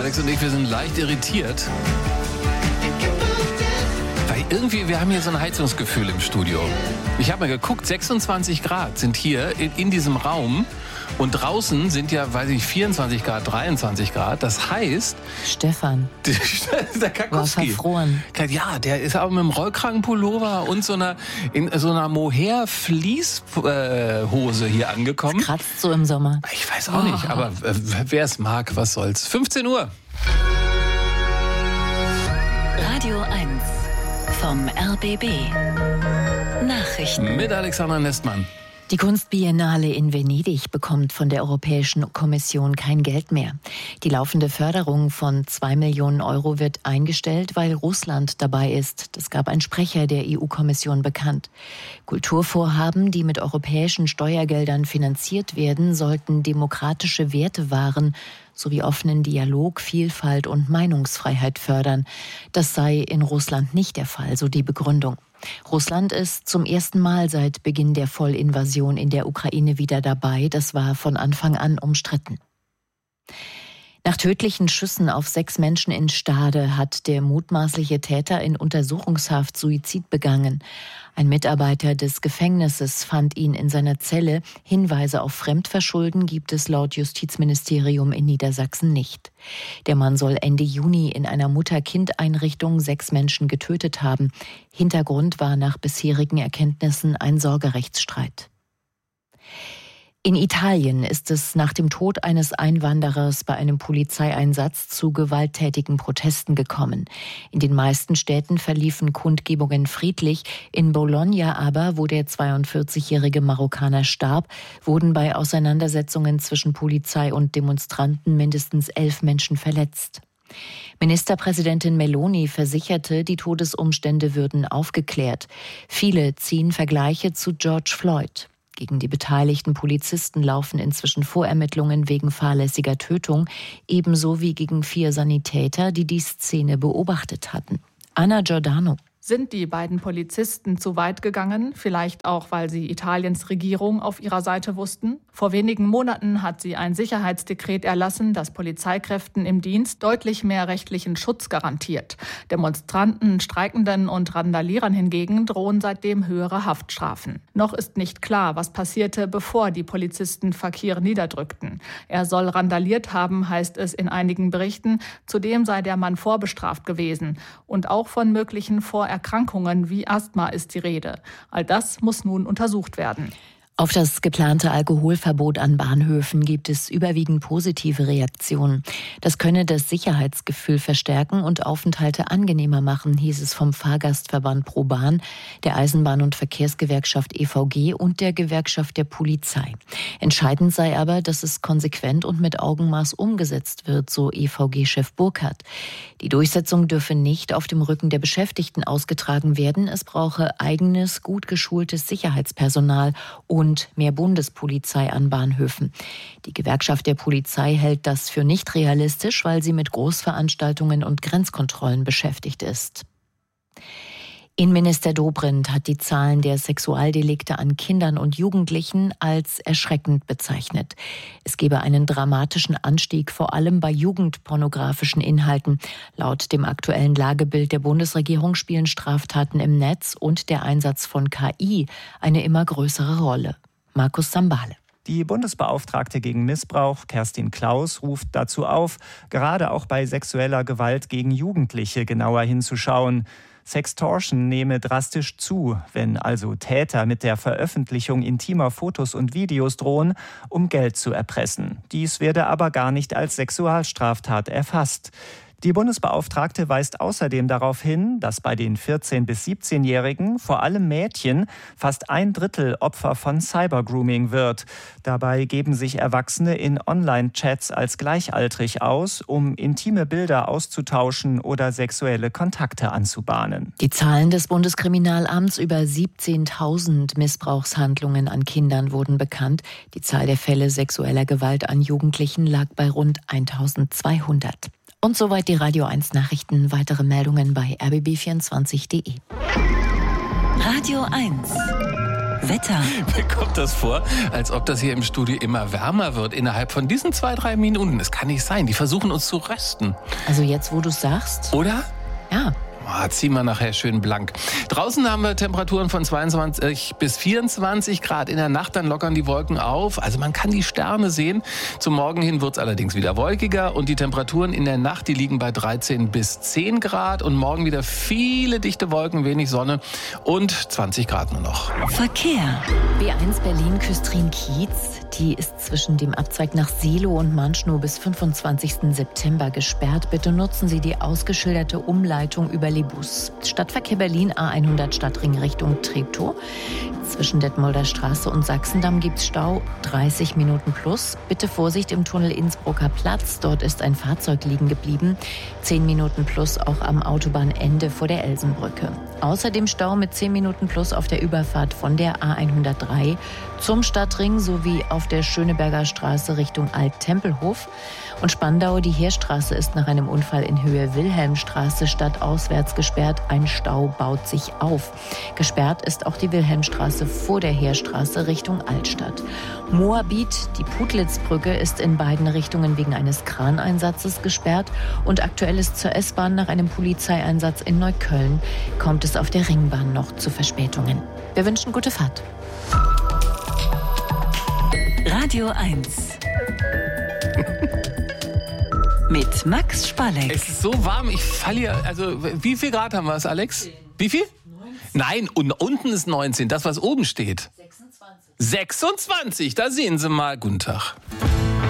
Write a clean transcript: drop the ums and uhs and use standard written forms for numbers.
Alex und ich, wir sind leicht irritiert. Weil irgendwie, wir haben hier so ein Heizungsgefühl im Studio. Ich habe mal geguckt, 26 Grad sind hier in diesem Raum. Und draußen sind ja, 24 Grad, 23 Grad. Das heißt... Stefan. Der Kakowski. War verfroren. Ja, der ist aber mit einem Rollkragenpullover und in so einer Mohair-Fließhose hier angekommen. Das kratzt so im Sommer. Ich weiß auch nicht, aber wer es mag, was soll's. 15 Uhr. Radio 1 vom RBB. Nachrichten. Mit Alexander Nestmann. Die Kunstbiennale in Venedig bekommt von der Europäischen Kommission kein Geld mehr. Die laufende Förderung von 2 Millionen Euro wird eingestellt, weil Russland dabei ist. Das gab ein Sprecher der EU-Kommission bekannt. Kulturvorhaben, die mit europäischen Steuergeldern finanziert werden, sollten demokratische Werte wahren, sowie offenen Dialog, Vielfalt und Meinungsfreiheit fördern. Das sei in Russland nicht der Fall, so die Begründung. Russland ist zum ersten Mal seit Beginn der Vollinvasion in der Ukraine wieder dabei. Das war von Anfang an umstritten. Nach tödlichen Schüssen auf 6 Menschen in Stade hat der mutmaßliche Täter in Untersuchungshaft Suizid begangen. Ein Mitarbeiter des Gefängnisses fand ihn in seiner Zelle. Hinweise auf Fremdverschulden gibt es laut Justizministerium in Niedersachsen nicht. Der Mann soll Ende Juni in einer Mutter-Kind-Einrichtung 6 Menschen getötet haben. Hintergrund war nach bisherigen Erkenntnissen ein Sorgerechtsstreit. In Italien ist es nach dem Tod eines Einwanderers bei einem Polizeieinsatz zu gewalttätigen Protesten gekommen. In den meisten Städten verliefen Kundgebungen friedlich. In Bologna aber, wo der 42-jährige Marokkaner starb, wurden bei Auseinandersetzungen zwischen Polizei und Demonstranten mindestens 11 Menschen verletzt. Ministerpräsidentin Meloni versicherte, die Todesumstände würden aufgeklärt. Viele ziehen Vergleiche zu George Floyd. Gegen die beteiligten Polizisten laufen inzwischen Vorermittlungen wegen fahrlässiger Tötung, ebenso wie gegen 4 Sanitäter, die die Szene beobachtet hatten. Anna Giordano. Sind die beiden Polizisten zu weit gegangen? Vielleicht auch, weil sie Italiens Regierung auf ihrer Seite wussten? Vor wenigen Monaten hat sie ein Sicherheitsdekret erlassen, das Polizeikräften im Dienst deutlich mehr rechtlichen Schutz garantiert. Demonstranten, Streikenden und Randalierern hingegen drohen seitdem höhere Haftstrafen. Noch ist nicht klar, was passierte, bevor die Polizisten Fakir niederdrückten. Er soll randaliert haben, heißt es in einigen Berichten. Zudem sei der Mann vorbestraft gewesen. Und auch von möglichen Vorerkrankungen wie Asthma ist die Rede. All das muss nun untersucht werden. Auf das geplante Alkoholverbot an Bahnhöfen gibt es überwiegend positive Reaktionen. Das könne das Sicherheitsgefühl verstärken und Aufenthalte angenehmer machen, hieß es vom Fahrgastverband ProBahn, der Eisenbahn- und Verkehrsgewerkschaft EVG und der Gewerkschaft der Polizei. Entscheidend sei aber, dass es konsequent und mit Augenmaß umgesetzt wird, so EVG-Chef Burkhardt. Die Durchsetzung dürfe nicht auf dem Rücken der Beschäftigten ausgetragen werden. Es brauche eigenes, gut geschultes Sicherheitspersonal und mehr Bundespolizei an Bahnhöfen. Die Gewerkschaft der Polizei hält das für nicht realistisch, weil sie mit Großveranstaltungen und Grenzkontrollen beschäftigt ist. Innenminister Dobrindt hat die Zahlen der Sexualdelikte an Kindern und Jugendlichen als erschreckend bezeichnet. Es gebe einen dramatischen Anstieg, vor allem bei jugendpornografischen Inhalten. Laut dem aktuellen Lagebild der Bundesregierung spielen Straftaten im Netz und der Einsatz von KI eine immer größere Rolle. Markus Sambale. Die Bundesbeauftragte gegen Missbrauch, Kerstin Klaus, ruft dazu auf, gerade auch bei sexueller Gewalt gegen Jugendliche genauer hinzuschauen. Sextortion nehme drastisch zu, wenn also Täter mit der Veröffentlichung intimer Fotos und Videos drohen, um Geld zu erpressen. Dies werde aber gar nicht als Sexualstraftat erfasst. Die Bundesbeauftragte weist außerdem darauf hin, dass bei den 14- bis 17-Jährigen, vor allem Mädchen, fast 1/3 Opfer von Cybergrooming wird. Dabei geben sich Erwachsene in Online-Chats als gleichaltrig aus, um intime Bilder auszutauschen oder sexuelle Kontakte anzubahnen. Die Zahlen des Bundeskriminalamts über 17.000 Missbrauchshandlungen an Kindern wurden bekannt. Die Zahl der Fälle sexueller Gewalt an Jugendlichen lag bei rund 1.200. Und soweit die Radio 1 Nachrichten. Weitere Meldungen bei rbb24.de. Radio 1 Wetter. Mir kommt das vor, als ob das hier im Studio immer wärmer wird innerhalb von diesen 2-3 Minuten. Das kann nicht sein. Die versuchen uns zu rösten. Also jetzt, wo du es sagst? Oder? Ja. Ziehen wir nachher schön blank. Draußen haben wir Temperaturen von 22 bis 24 Grad. In der Nacht dann lockern die Wolken auf. Also man kann die Sterne sehen. Zum Morgen hin wird es allerdings wieder wolkiger. Und die Temperaturen in der Nacht, die liegen bei 13 bis 10 Grad. Und morgen wieder viele dichte Wolken, wenig Sonne und 20 Grad nur noch. Verkehr. B1 Berlin-Küstrin-Kiez. Die ist zwischen dem Abzweig nach Seelow und Manschnow bis 25. September gesperrt. Bitte nutzen Sie die ausgeschilderte Umleitung über Lebus. Stadtverkehr Berlin A100 Stadtring Richtung Treptow. Zwischen Detmolder Straße und Sachsendamm gibt es Stau, 30 Minuten plus. Bitte Vorsicht im Tunnel Innsbrucker Platz, dort ist ein Fahrzeug liegen geblieben. 10 Minuten plus auch am Autobahnende vor der Elsenbrücke. Außerdem Stau mit 10 Minuten plus auf der Überfahrt von der A103 zum Stadtring sowie auf der Schöneberger Straße Richtung Alt-Tempelhof. Und Spandau, die Heerstraße ist nach einem Unfall in Höhe Wilhelmstraße stadtauswärts gesperrt. Ein Stau baut sich auf. Gesperrt ist auch die Wilhelmstraße vor der Heerstraße Richtung Altstadt. Moabit, die Putlitz-Brücke, ist in beiden Richtungen wegen eines Kraneinsatzes gesperrt. Und aktuell ist zur S-Bahn nach einem Polizeieinsatz in Neukölln kommt es auf der Ringbahn noch zu Verspätungen. Wir wünschen gute Fahrt. Radio 1. Mit Max Spalleck. Es ist so warm, ich falle hier. Also, wie viel Grad haben wir es, Alex? 10. Wie viel? 19. Nein, und unten ist 19, das, was oben steht. 26. 26, da sehen Sie mal. Guten Tag.